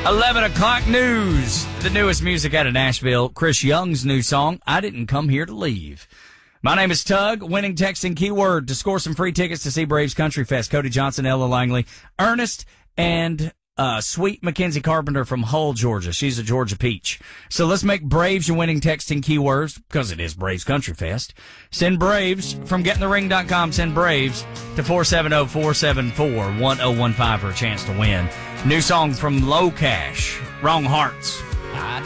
11 o'clock news. The newest music out of Nashville. Chris Young's new song, I Didn't Come Here to Leave. My name is Tug. Winning text and keyword to score some free tickets to see Braves Country Fest. Cody Johnson, Ella Langley, Ernest, and sweet Mackenzie Carpenter from Hull, Georgia. She's a Georgia peach. So let's make Braves your winning text and keywords because it is Braves Country Fest. Send Braves from gettingthering.com. Send Braves to 470-474-1015 for a chance to win. New song from Low Cash, Wrong Hearts.